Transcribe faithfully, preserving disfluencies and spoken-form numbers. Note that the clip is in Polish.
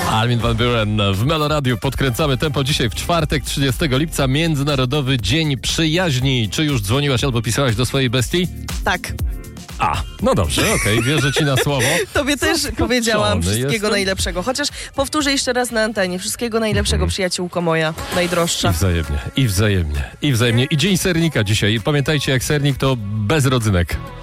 Armin van Buuren w Meloradiu. Podkręcamy tempo dzisiaj w czwartek, trzydziestego lipca, Międzynarodowy Dzień Przyjaźni. Czy już dzwoniłaś albo pisałaś do swojej bestii? Tak. A, no dobrze, okej, okay, wierzę ci na słowo. Tobie też powiedziałam wszystkiego jestem. najlepszego. Chociaż powtórzę jeszcze raz na antenie. Wszystkiego najlepszego, mm. przyjaciółko moja, najdroższa. I wzajemnie, i wzajemnie, i wzajemnie. I Dzień Sernika dzisiaj. I pamiętajcie, jak sernik to bez rodzynek.